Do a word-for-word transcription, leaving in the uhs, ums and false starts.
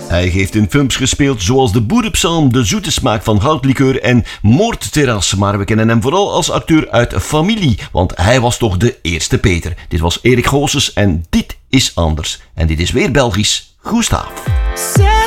Hij heeft in films gespeeld zoals De Boerenpsalm, De Zoete Smaak van Houtlikeur en Moordterras. Maar we kennen hem vooral als acteur uit Familie, want hij was toch de eerste Peter. Dit was Erik Goossens en dit is anders. En dit is weer Belgisch. Gustav.